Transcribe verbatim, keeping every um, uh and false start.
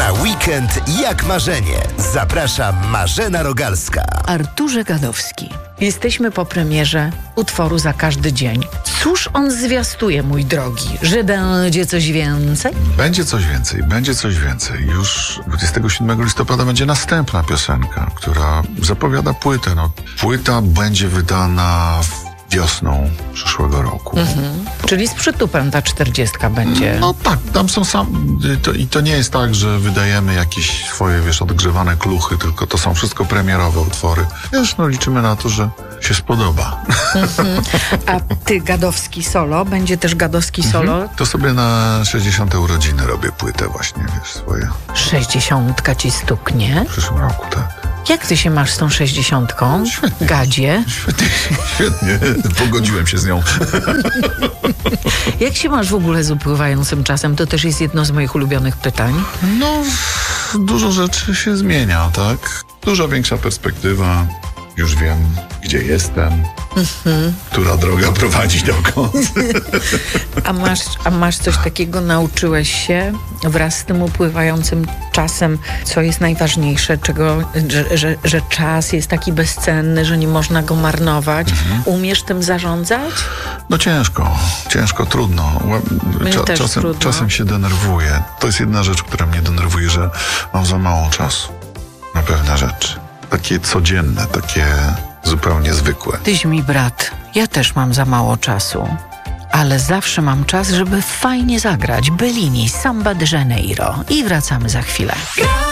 Na weekend jak marzenie. Zaprasza Marzena Rogalska. Arturze Gadowski. Jesteśmy po premierze utworu Za każdy dzień. Cóż on zwiastuje, mój drogi? Że będzie coś więcej? Będzie coś więcej, będzie coś więcej. Już dwudziestego siódmego listopada będzie następna piosenka, która zapowiada płytę. No, płyta będzie wydana wiosną przyszłego roku. Mhm. Czyli z przytupem ta czterdziestka będzie. No tak, tam są sam... To, I to nie jest tak, że wydajemy jakieś swoje, wiesz, odgrzewane kluchy, tylko to są wszystko premierowe utwory. Wiesz, no liczymy na to, że się spodoba. Mhm. A ty Gadowski solo? Będzie też Gadowski solo? Mhm. To sobie na sześćdziesiąte urodziny robię płytę właśnie, wiesz, swoje. Sześćdziesiątka ci stuknie? W przyszłym roku, tak. Jak ty się masz z tą sześćdziesiątką? Świetnie. Gadzie? Świetnie, świetnie. Pogodziłem się z nią. Jak się masz w ogóle z upływającym czasem? To też jest jedno z moich ulubionych pytań. No, dużo rzeczy się zmienia, tak? Dużo większa perspektywa. Już wiem, gdzie jestem, mhm. która droga prowadzi dokąd. A masz, a masz coś takiego, nauczyłeś się wraz z tym upływającym czasem, co jest najważniejsze, czego, że, że, że czas jest taki bezcenny, że nie można go marnować. Mhm. Umiesz tym zarządzać? No ciężko, ciężko, trudno. Cza, czasem, trudno. czasem się denerwuję. To jest jedna rzecz, która mnie denerwuje, że mam za mało czasu na pewne rzeczy. Takie codzienne, takie zupełnie zwykłe. Tyś mi brat, ja też mam za mało czasu, ale zawsze mam czas, żeby fajnie zagrać Bellini, Samba de Janeiro i wracamy za chwilę.